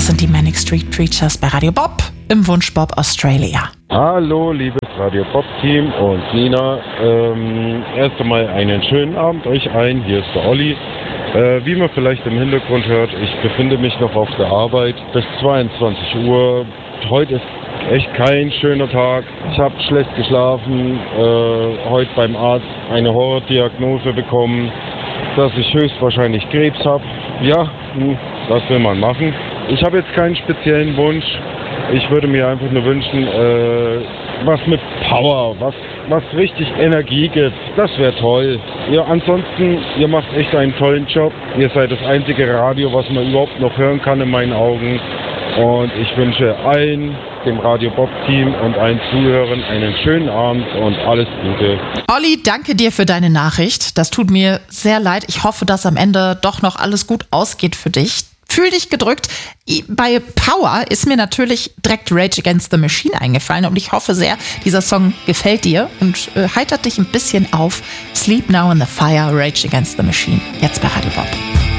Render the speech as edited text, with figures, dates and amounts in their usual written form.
Das sind die Manic Street Preachers bei Radio Bob im Wunsch Bob Australia. Hallo, liebes Radio Bob-Team und Nina. Erst einmal einen schönen Abend euch ein. Hier ist der Olli. Wie man vielleicht im Hintergrund hört, ich befinde mich noch auf der Arbeit bis 22 Uhr. Heute ist echt kein schöner Tag. Ich habe schlecht geschlafen. Heute beim Arzt eine Horrordiagnose bekommen, dass ich höchstwahrscheinlich Krebs habe. Ja, was will man machen? Ich habe jetzt keinen speziellen Wunsch. Ich würde mir einfach nur wünschen, was mit Power, was richtig Energie gibt. Das wäre toll. Ja, ansonsten, ihr macht echt einen tollen Job. Ihr seid das einzige Radio, was man überhaupt noch hören kann in meinen Augen. Und ich wünsche allen, dem Radio Bob-Team und allen Zuhörern einen schönen Abend und alles Gute. Olli, danke dir für deine Nachricht. Das tut mir sehr leid. Ich hoffe, dass am Ende doch noch alles gut ausgeht für dich. Fühl dich gedrückt. Bei Power ist mir natürlich direkt Rage Against the Machine eingefallen und ich hoffe sehr, dieser Song gefällt dir und heitert dich ein bisschen auf. Sleep Now in the Fire, Rage Against the Machine. Jetzt bei Radio Bob.